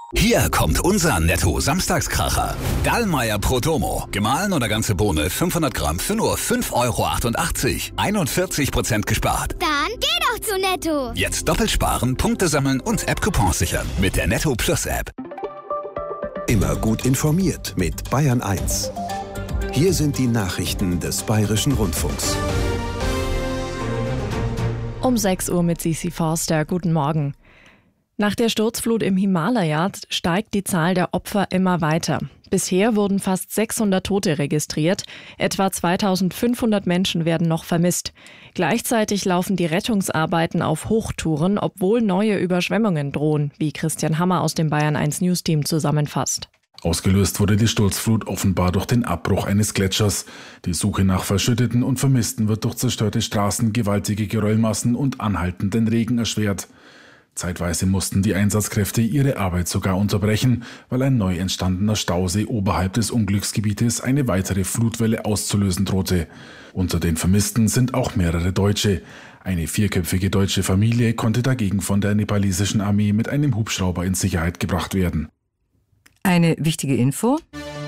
Hier kommt unser Netto-Samstagskracher. Dallmayr Prodomo. Gemahlen oder ganze Bohne 500 Gramm für nur 5,88 €. 41% gespart. Dann geh doch zu Netto. Jetzt doppelt sparen, Punkte sammeln und App-Coupons sichern. Mit der Netto Plus App. Immer gut informiert mit Bayern 1. Hier sind die Nachrichten des Bayerischen Rundfunks. Um 6 Uhr mit Sisi Forster. Guten Morgen. Nach der Sturzflut im Himalaya steigt die Zahl der Opfer immer weiter. Bisher wurden fast 600 Tote registriert. Etwa 2500 Menschen werden noch vermisst. Gleichzeitig laufen die Rettungsarbeiten auf Hochtouren, obwohl neue Überschwemmungen drohen, wie Christian Hammer aus dem Bayern 1 News Team zusammenfasst. Ausgelöst wurde die Sturzflut offenbar durch den Abbruch eines Gletschers. Die Suche nach Verschütteten und Vermissten wird durch zerstörte Straßen, gewaltige Geröllmassen und anhaltenden Regen erschwert. Zeitweise mussten die Einsatzkräfte ihre Arbeit sogar unterbrechen, weil ein neu entstandener Stausee oberhalb des Unglücksgebietes eine weitere Flutwelle auszulösen drohte. Unter den Vermissten sind auch mehrere Deutsche. Eine vierköpfige deutsche Familie konnte dagegen von der nepalesischen Armee mit einem Hubschrauber in Sicherheit gebracht werden. Eine wichtige Info.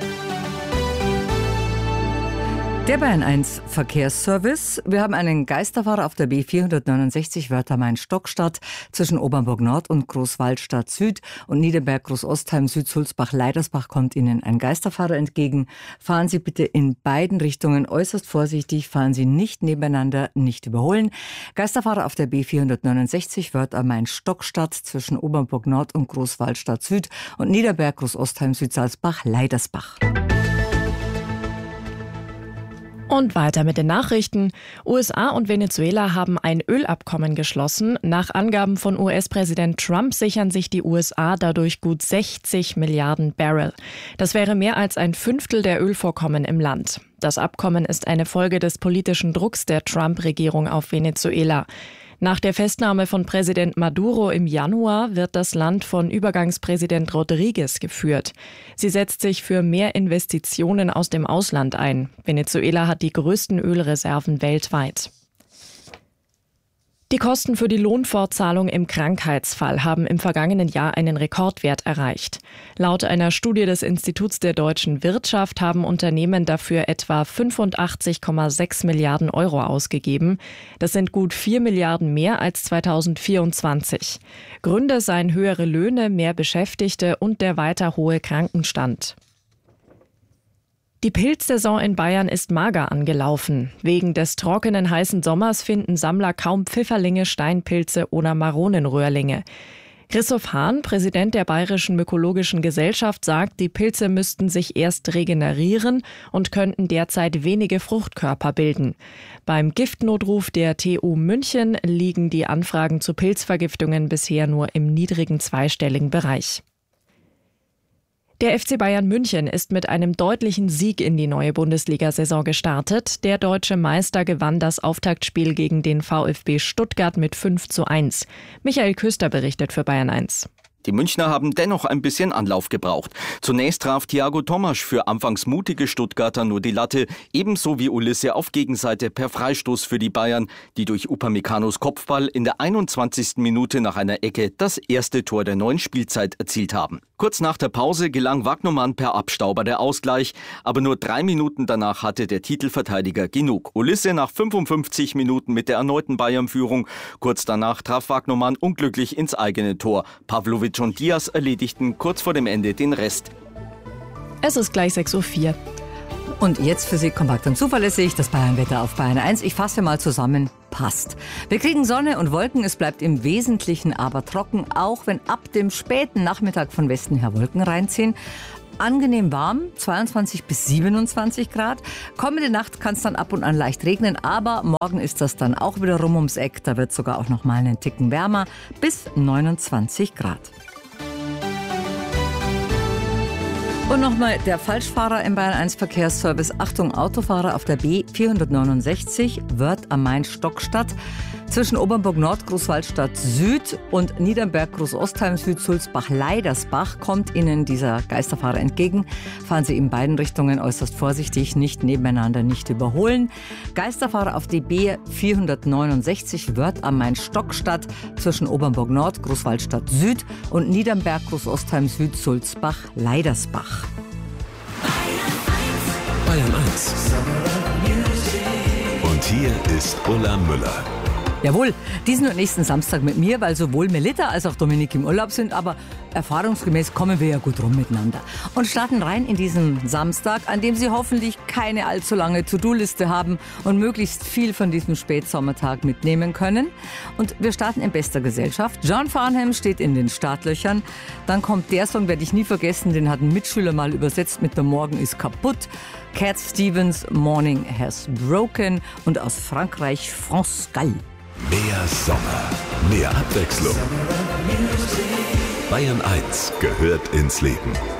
Der Bayern 1 Verkehrsservice. Wir haben einen Geisterfahrer auf der B469 Wörther-Main-Stockstadt zwischen Obernburg Nord und Großwaldstadt Süd und Niederberg Großostheim Süd Sulzbach Leidersbach kommt Ihnen ein Geisterfahrer entgegen. Fahren Sie bitte in beiden Richtungen äußerst vorsichtig, fahren Sie nicht nebeneinander, nicht überholen. Geisterfahrer auf der B469 Wörther-Main-Stockstadt zwischen Obernburg Nord und Großwaldstadt Süd und Niederberg Großostheim Süd Salzbach Leidersbach. Und weiter mit den Nachrichten. USA und Venezuela haben ein Ölabkommen geschlossen. Nach Angaben von US-Präsident Trump sichern sich die USA dadurch gut 60 Milliarden Barrel. Das wäre mehr als ein Fünftel der Ölvorkommen im Land. Das Abkommen ist eine Folge des politischen Drucks der Trump-Regierung auf Venezuela. Nach der Festnahme von Präsident Maduro im Januar wird das Land von Übergangspräsident Rodriguez geführt. Sie setzt sich für mehr Investitionen aus dem Ausland ein. Venezuela hat die größten Ölreserven weltweit. Die Kosten für die Lohnfortzahlung im Krankheitsfall haben im vergangenen Jahr einen Rekordwert erreicht. Laut einer Studie des Instituts der deutschen Wirtschaft haben Unternehmen dafür etwa 85,6 Milliarden Euro ausgegeben. Das sind gut 4 Milliarden mehr als 2024. Gründe seien höhere Löhne, mehr Beschäftigte und der weiter hohe Krankenstand. Die Pilzsaison in Bayern ist mager angelaufen. Wegen des trockenen, heißen Sommers finden Sammler kaum Pfifferlinge, Steinpilze oder Maronenröhrlinge. Christoph Hahn, Präsident der Bayerischen Mykologischen Gesellschaft, sagt, die Pilze müssten sich erst regenerieren und könnten derzeit wenige Fruchtkörper bilden. Beim Giftnotruf der TU München liegen die Anfragen zu Pilzvergiftungen bisher nur im niedrigen zweistelligen Bereich. Der FC Bayern München ist mit einem deutlichen Sieg in die neue Bundesliga-Saison gestartet. Der deutsche Meister gewann das Auftaktspiel gegen den VfB Stuttgart mit 5:1. Michael Küster berichtet für Bayern 1. Die Münchner haben dennoch ein bisschen Anlauf gebraucht. Zunächst traf Thiago Tomasch für anfangs mutige Stuttgarter nur die Latte, ebenso wie Ulisse auf Gegenseite per Freistoß für die Bayern, die durch Upamecano's Kopfball in der 21. Minute nach einer Ecke das erste Tor der neuen Spielzeit erzielt haben. Kurz nach der Pause gelang Wagnermann per Abstauber der Ausgleich, aber nur 3 Minuten danach hatte der Titelverteidiger genug. Ulisse nach 55 Minuten mit der erneuten Bayern-Führung. Kurz danach traf Wagnermann unglücklich ins eigene Tor. Pavlovic und Diaz erledigten kurz vor dem Ende den Rest. Es ist gleich 6:04 Uhr. Und jetzt für Sie kompakt und zuverlässig das Bayernwetter auf Bayern 1. Ich fasse mal zusammen. Passt. Wir kriegen Sonne und Wolken, es bleibt im Wesentlichen aber trocken, auch wenn ab dem späten Nachmittag von Westen her Wolken reinziehen. Angenehm warm, 22 bis 27 Grad. Kommende Nacht kann es dann ab und an leicht regnen, aber morgen ist das dann auch wieder rum ums Eck. Da wird es sogar auch noch mal einen Ticken wärmer, bis 29 Grad. Und nochmal der Falschfahrer im Bayern 1 Verkehrsservice. Achtung, Autofahrer auf der B469 Wörth am Main Stockstadt. Zwischen Obernburg-Nord, Großwallstadt-Süd und Niedernberg-Großostheim-Süd, Sulzbach-Leidersbach kommt Ihnen dieser Geisterfahrer entgegen. Fahren Sie in beiden Richtungen äußerst vorsichtig, nicht nebeneinander, nicht überholen. Geisterfahrer auf die B469 Wörth am Main-Stockstadt zwischen Obernburg-Nord, Großwallstadt-Süd und Niedernberg-Großostheim-Süd, Sulzbach-Leidersbach. Bayern 1. Und hier ist Ulla Müller. Jawohl, diesen und nächsten Samstag mit mir, weil sowohl Melitta als auch Dominik im Urlaub sind, aber erfahrungsgemäß kommen wir ja gut rum miteinander. Und starten rein in diesen Samstag, an dem Sie hoffentlich keine allzu lange To-Do-Liste haben und möglichst viel von diesem Spätsommertag mitnehmen können. Und wir starten in bester Gesellschaft. John Farnham steht in den Startlöchern. Dann kommt der Song, werde ich nie vergessen, den hat ein Mitschüler mal übersetzt mit "Der Morgen ist kaputt". Cat Stevens, Morning Has Broken, und aus Frankreich France Gall. Mehr Sommer, mehr Abwechslung. Bayern 1 gehört ins Leben.